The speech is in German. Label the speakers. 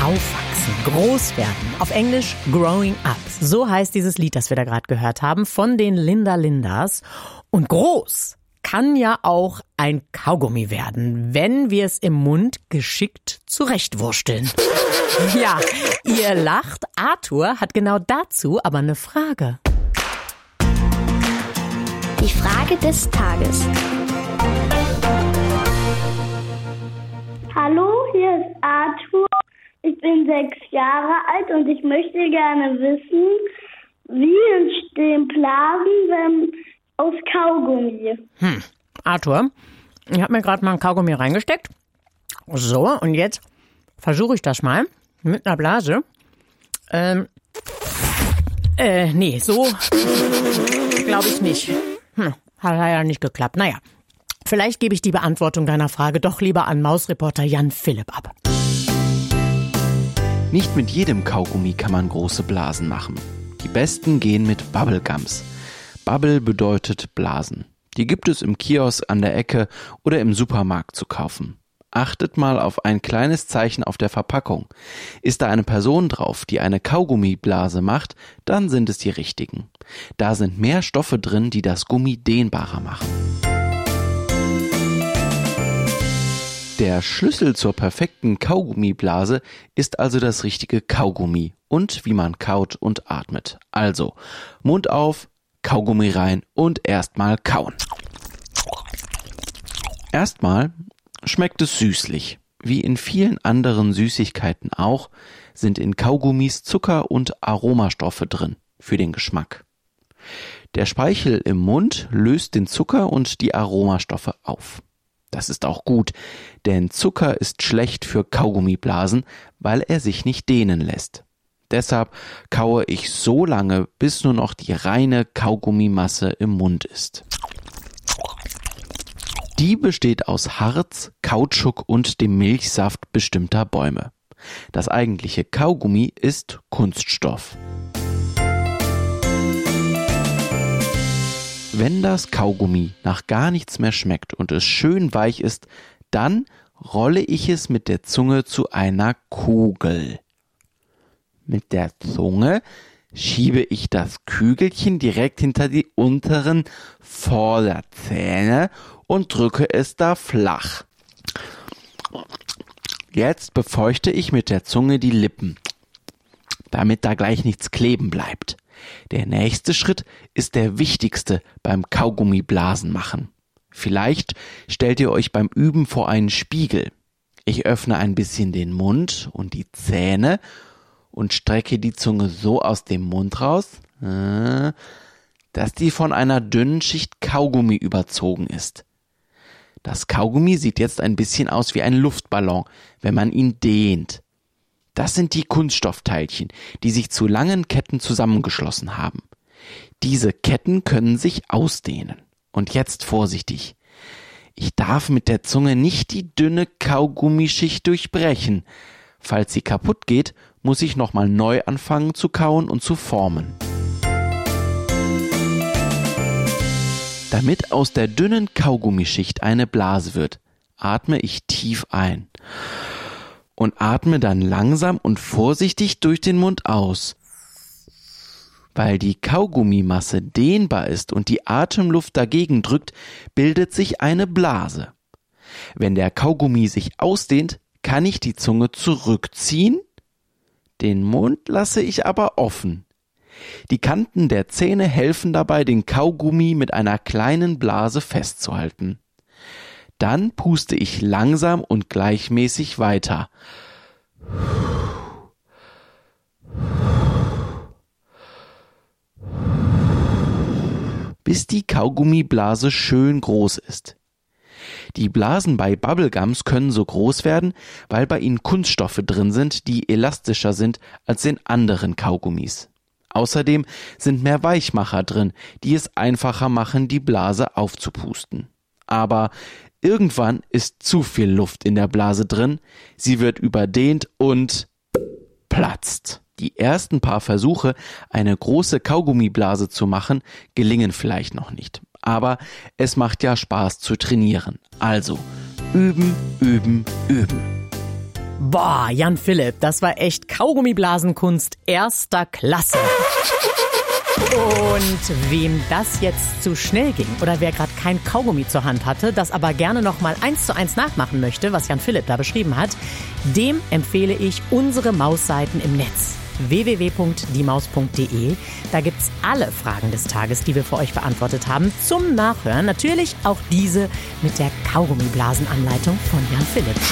Speaker 1: Aufwachsen, groß werden. Auf Englisch Growing Up. So heißt dieses Lied, das wir da gerade gehört haben, von den Linda Lindas. Und groß kann ja auch ein Kaugummi werden, wenn wir es im Mund geschickt zurechtwursteln. Ja, ihr lacht. Arthur hat genau dazu aber eine Frage.
Speaker 2: Die Frage des Tages.
Speaker 3: Hallo, hier ist Arthur. Ich bin 6 Jahre alt und ich möchte gerne wissen, wie entstehen Blasen aus Kaugummi?
Speaker 1: Arthur, ich habe mir gerade mal ein Kaugummi reingesteckt. So, und jetzt versuche ich das mal mit einer Blase. Nee, so glaube ich nicht. Hat leider nicht geklappt. Naja, vielleicht gebe ich die Beantwortung deiner Frage doch lieber an Mausreporter Jan Philipp ab.
Speaker 4: Nicht mit jedem Kaugummi kann man große Blasen machen. Die besten gehen mit Bubblegums. Bubble bedeutet Blasen. Die gibt es im Kiosk an der Ecke oder im Supermarkt zu kaufen. Achtet mal auf ein kleines Zeichen auf der Verpackung. Ist da eine Person drauf, die eine Kaugummiblase macht, dann sind es die richtigen. Da sind mehr Stoffe drin, die das Gummi dehnbarer machen. Der Schlüssel zur perfekten Kaugummiblase ist also das richtige Kaugummi und wie man kaut und atmet. Also Mund auf, Kaugummi rein und erstmal kauen. Erstmal schmeckt es süßlich. Wie in vielen anderen Süßigkeiten auch, sind in Kaugummis Zucker und Aromastoffe drin für den Geschmack. Der Speichel im Mund löst den Zucker und die Aromastoffe auf. Das ist auch gut, denn Zucker ist schlecht für Kaugummiblasen, weil er sich nicht dehnen lässt. Deshalb kaue ich so lange, bis nur noch die reine Kaugummimasse im Mund ist. Die besteht aus Harz, Kautschuk und dem Milchsaft bestimmter Bäume. Das eigentliche Kaugummi ist Kunststoff. Wenn das Kaugummi nach gar nichts mehr schmeckt und es schön weich ist, dann rolle ich es mit der Zunge zu einer Kugel. Mit der Zunge schiebe ich das Kügelchen direkt hinter die unteren Vorderzähne und drücke es da flach. Jetzt befeuchte ich mit der Zunge die Lippen, damit da gleich nichts kleben bleibt. Der nächste Schritt ist der wichtigste beim Kaugummiblasen machen. Vielleicht stellt ihr euch beim Üben vor einen Spiegel. Ich öffne ein bisschen den Mund und die Zähne und strecke die Zunge so aus dem Mund raus, dass die von einer dünnen Schicht Kaugummi überzogen ist. Das Kaugummi sieht jetzt ein bisschen aus wie ein Luftballon, wenn man ihn dehnt. Das sind die Kunststoffteilchen, die sich zu langen Ketten zusammengeschlossen haben. Diese Ketten können sich ausdehnen. Und jetzt vorsichtig. Ich darf mit der Zunge nicht die dünne Kaugummischicht durchbrechen. Falls sie kaputt geht, muss ich nochmal neu anfangen zu kauen und zu formen. Damit aus der dünnen Kaugummischicht eine Blase wird, atme ich tief ein und atme dann langsam und vorsichtig durch den Mund aus. Weil die Kaugummimasse dehnbar ist und die Atemluft dagegen drückt, bildet sich eine Blase. Wenn der Kaugummi sich ausdehnt, kann ich die Zunge zurückziehen, den Mund lasse ich aber offen. Die Kanten der Zähne helfen dabei, den Kaugummi mit einer kleinen Blase festzuhalten. Dann puste ich langsam und gleichmäßig weiter. Bis die Kaugummiblase schön groß ist. Die Blasen bei Bubblegums können so groß werden, weil bei ihnen Kunststoffe drin sind, die elastischer sind als in anderen Kaugummis. Außerdem sind mehr Weichmacher drin, die es einfacher machen, die Blase aufzupusten. Aber irgendwann ist zu viel Luft in der Blase drin, sie wird überdehnt und platzt. Die ersten paar Versuche, eine große Kaugummiblase zu machen, gelingen vielleicht noch nicht. Aber es macht ja Spaß zu trainieren. Also üben, üben, üben.
Speaker 1: Boah, Jan Philipp, das war echt Kaugummiblasenkunst erster Klasse. Und wem das jetzt zu schnell ging oder wer gerade kein Kaugummi zur Hand hatte, das aber gerne nochmal 1:1 nachmachen möchte, was Jan Philipp da beschrieben hat, dem empfehle ich unsere Mausseiten im Netz. www.diemaus.de. Da gibt's alle Fragen des Tages, die wir für euch beantwortet haben, zum Nachhören. Natürlich auch diese mit der Kaugummiblasenanleitung von Jan Philipp.